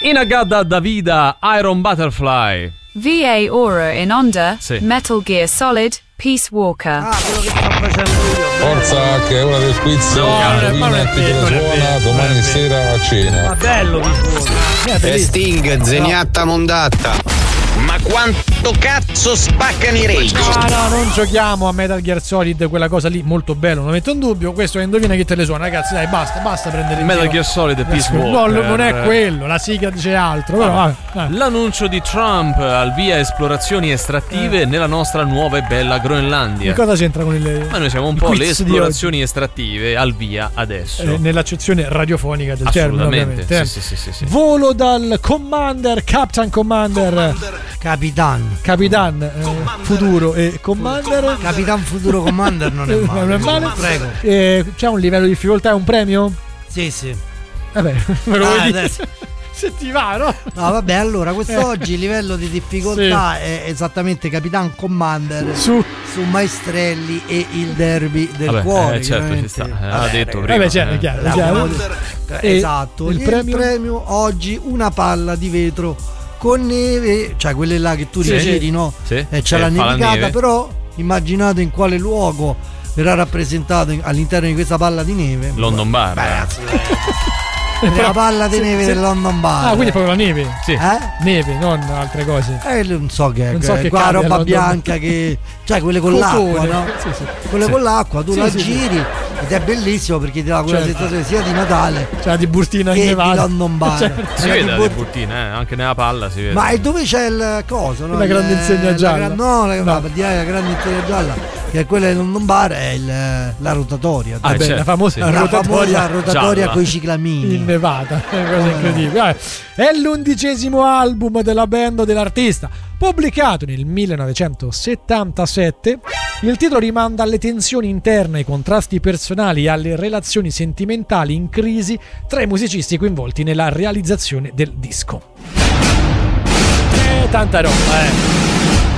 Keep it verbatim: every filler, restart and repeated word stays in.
Inagada Davida, Iron Butterfly. V A Aura in onda, sì. Metal Gear Solid, Peace Walker. Ah, quello che sto facendo io. Forza che è una del quiz. No, Indovina chi te la suona domani sera a cena. Ma bello di suono. E Sting, zeniatta mondatta. Ma quanto cazzo spaccano i rage? Ah no, non giochiamo a Metal Gear Solid, quella cosa lì molto bello, non metto in dubbio. Questo è Indovina chi te le suona, ragazzi, dai, basta, basta prendere in Metal giro. Gear Solid e Peace No, Walker. non è quello, la sigla dice altro, però vabbè, vabbè. L'annuncio di Trump al via esplorazioni estrattive eh. nella nostra nuova e bella Groenlandia. Che cosa c'entra con il Ma noi siamo un po' le esplorazioni estrattive al via adesso. Eh, nell'accezione radiofonica del termine, ovviamente. ovviamente. Sì, sì, sì, sì. Volo dal Commander, Captain Commander, Commander. Capitan. Capitan eh, Futuro e Commander. Capitan Futuro Commander non è male. Non è male. Prego. Eh, c'è un livello di difficoltà e un premio? Sì, sì. Vabbè, me lo ah, vuoi dire? adesso. Se ti va, no? No, vabbè, allora quest'oggi il livello di difficoltà sì. è esattamente Capitan Commander su, su Maestrelli e il derby del vabbè, cuore. Eh, certo, ci sta. Eh, ha detto prima. Vabbè, certo, eh. chiaro, chiaro. Esatto. Il, il premio? premio oggi una palla di vetro con neve, cioè quelle là che tu sì, rigiri, no? Sì. E c'è sì, la nevicata, neve. però immaginate in quale luogo verrà rappresentato all'interno di questa palla di neve. London Bar. Beh, ragazzi, la palla di neve del London Bar. Ah, quindi è proprio la neve? Sì. Eh? Neve, non altre cose. Eh, non so che è. Non so che qua cade roba a bianca che. Cioè quelle con Cotone. l'acqua, no? Sì, sì. Quelle Sì. con l'acqua, tu Sì, la sì, giri ed è bellissimo perché ti dà quella Certo. sensazione sia di Natale Cioè di Burtina che di innevata. London Bar. Certo. Si Eh, vede di la Burt- Burtina, eh? Anche nella palla si vede. Ma e dove c'è il coso? No? La grande Il- insegna la gialla. gra- no, la, No. no, per dire la grande insegna gialla, che è quella di London Bar, è il, la rotatoria. Ah, Vabbè, certo, la famosa sì. la rotatoria famosa rotatoria gialla. con i ciclamini. innevata, è una cosa incredibile. Vabbè. È l'undicesimo album della band dell'artista, pubblicato nel millenovecentosettantasette. Il titolo rimanda alle tensioni interne, ai contrasti personali e alle relazioni sentimentali in crisi tra i musicisti coinvolti nella realizzazione del disco. Eh, tanta roba, eh.